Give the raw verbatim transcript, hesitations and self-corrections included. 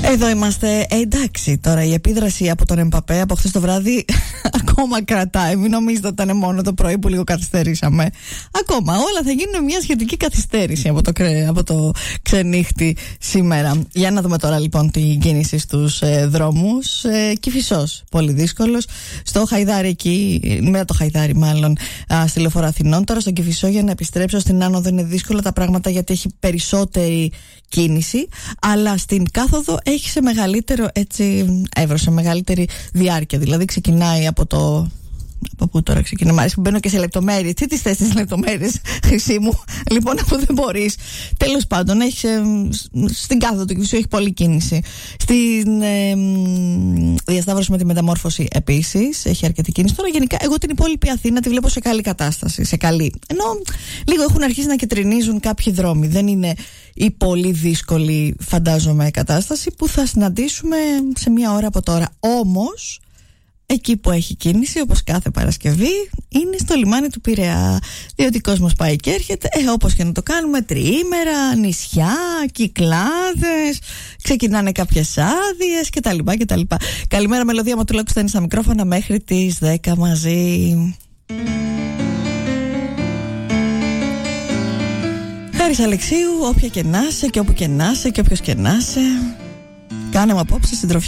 Εδώ είμαστε. Ε, εντάξει, τώρα η επίδραση από τον Εμπαπέ από χθες το βράδυ ακόμα κρατάει. Μην νομίζετε ότι ήταν μόνο το πρωί που λίγο καθυστερήσαμε. Ακόμα όλα θα γίνουν μια σχετική καθυστέρηση από το, από το ξενύχτη σήμερα. Για να δούμε τώρα λοιπόν την κίνηση στους ε, δρόμους. Ε, Κηφισός, πολύ δύσκολος. Στο Χαϊδάρι εκεί, μετά το Χαϊδάρι μάλλον, α, στη Λεωφόρο Αθηνών. Τώρα στον Κηφισό για να επιστρέψω στην άνοδο είναι δύσκολα τα πράγματα γιατί έχει περισσότερη κίνηση. Αλλά στην κάθοδο έχει σε μεγαλύτερο έτσι εύρος, σε μεγαλύτερη διάρκεια. Δηλαδή ξεκινάει από το. Από πού τώρα ξεκινάει, μ' αρέσει που μπαίνω και σε λεπτομέρειες. Τι τις θες τις λεπτομέρειες, Χρυσή μου? Λοιπόν, αφού δεν μπορείς. Τέλος πάντων, έχει, ε, στην κάθοδο του Κηφισού έχει πολλή κίνηση. Στην ε, διασταύρωση με τη μεταμόρφωση επίσης έχει αρκετή κίνηση. Τώρα, γενικά, εγώ την υπόλοιπη Αθήνα τη βλέπω σε καλή κατάσταση. Σε καλή. Ενώ λίγο έχουν αρχίσει να κυτρινίζουν κάποιοι δρόμοι. Δεν είναι η πολύ δύσκολη, φαντάζομαι, κατάσταση που θα συναντήσουμε σε μία ώρα από τώρα. Όμως, εκεί που έχει κίνηση, όπως κάθε Παρασκευή, είναι στο λιμάνι του Πειραιά. Διότι ο κόσμος πάει και έρχεται, ε, όπως και να το κάνουμε, τριήμερα, νησιά, Κυκλάδες, ξεκινάνε κάποιες άδειες κτλ. κτλ. Καλημέρα, Μελωδία Ματουλάκου, στέλνει στα μικρόφωνα μέχρι τις δέκα μαζί. Χάρης Αλεξίου, όποια και να είσαι και όπου και να είσαι και όποιος και να είσαι, κάνε μου απόψε συντροφιά.